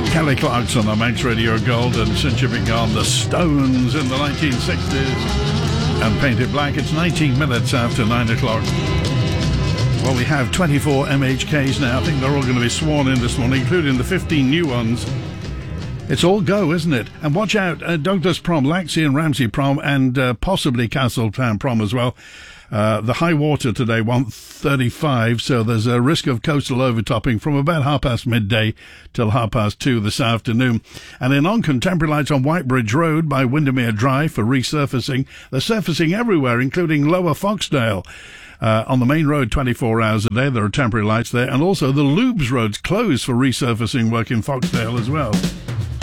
Kelly Clarkson on Manx Radio Gold, and since you've been gone, the Stones in the 1960s and Painted Black. It's 19 minutes after 9 o'clock. Well, we have 24 MHKs now. I think they're all going to be sworn in this morning, including the 15 new ones. It's all go, isn't it? And watch out, Douglas Prom, Laxey and Ramsey Prom, and possibly Castletown Prom as well. The high water today, 135, so there's a risk of coastal overtopping from about midday till 2:30 this afternoon. And in on contemporary lights on Whitebridge Road by Windermere Drive for resurfacing. They're surfacing everywhere, including Lower Foxdale. On the main road, 24 hours a day, there are temporary lights there. And also the Lubes Road's closed for resurfacing work in Foxdale as well.